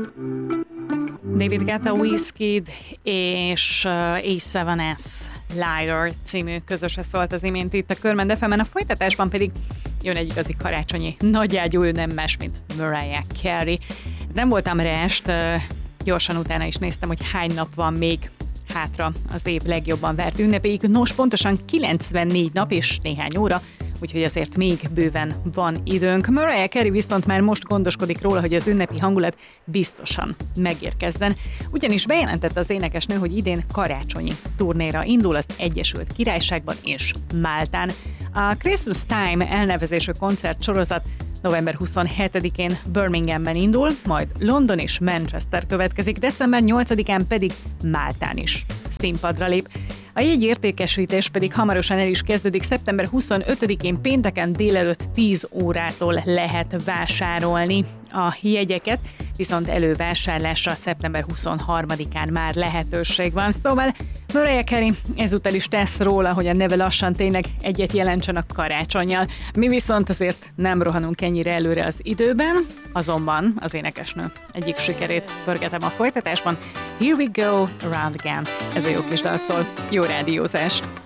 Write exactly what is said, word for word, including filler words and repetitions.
David Guetta, Wizkid és A seven S Liar című közöse szólt az imént itt a Körben ef emen, a folytatásban pedig jön egy igazi karácsonyi nagyágyú, ő nem más, mint Mariah Carey. Nem voltam rest, gyorsan utána is néztem, hogy hány nap van még hátra az év legjobban várt ünnepéig. Nos, pontosan kilencvennégy nap és néhány óra, úgyhogy azért még bőven van időnk. Mariah Carey viszont már most gondoskodik róla, hogy az ünnepi hangulat biztosan megérkezzen, ugyanis bejelentette az énekesnő, hogy idén karácsonyi turnéra indul az Egyesült Királyságban és Máltán. A Christmas Time elnevezésű koncertsorozat november huszonhetedikén Birminghamben indul, majd London és Manchester következik, december nyolcadikán pedig Máltán is színpadra lép. A jegyértékesítés pedig hamarosan el is kezdődik, szeptember huszonötödikén pénteken délelőtt tíz órától lehet vásárolni a jegyeket, viszont elővásárlásra szeptember huszonharmadikán már lehetőség van. Szóval Mariah Carey ezúttal is tesz róla, hogy a neve lassan tényleg egyet jelentsen a karácsonnyal. Mi viszont azért nem rohanunk ennyire előre az időben, azonban az énekesnő egyik sikerét pörgetem a folytatásban. Here we go around again. Ez a jó kis dal szól. Jó rádiózás!